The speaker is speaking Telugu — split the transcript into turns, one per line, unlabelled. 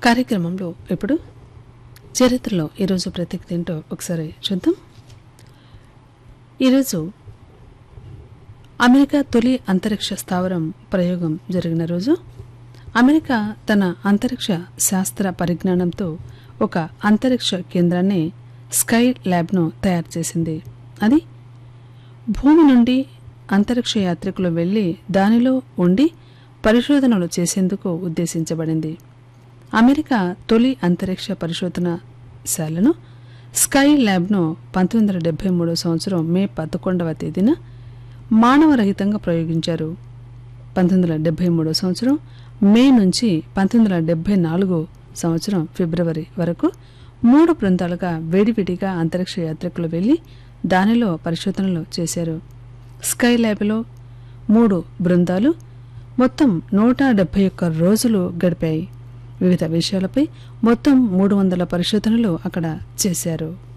కార్యక్రమంలో ఇప్పుడు చరిత్రలో ఈరోజు ప్రత్యేకత ఏంటో ఒకసారి చూద్దాం. ఈరోజు అమెరికా తొలి అంతరిక్ష స్థావరం ప్రయోగం జరిగిన రోజు. అమెరికా తన అంతరిక్ష శాస్త్ర పరిజ్ఞానంతో ఒక అంతరిక్ష కేంద్రాన్ని స్కై ల్యాబ్ను తయారు చేసింది. అది భూమి నుండి అంతరిక్ష యాత్రికులు వెళ్లి దానిలో ఉండి పరిశోధనలు చేసేందుకు ఉద్దేశించబడింది. అమెరికా తొలి అంతరిక్ష పరిశోధనశాలను స్కై ల్యాబ్ను 1973 సంవత్సరం మే 11వ తేదీన మానవరహితంగా ప్రయోగించారు. 1973 సంవత్సరం మే నుంచి 1974 సంవత్సరం ఫిబ్రవరి వరకు 3 బృందాలుగా వేడివిడిగా అంతరిక్ష యాత్రికులు వెళ్లి దానిలో పరిశోధనలు చేశారు. స్కై ల్యాబ్లో 3 బృందాలు మొత్తం 171 రోజులు గడిపాయి. వివిధ విషయాలపై మొత్తం 300 పరిశోధనలు అక్కడ చేశారు.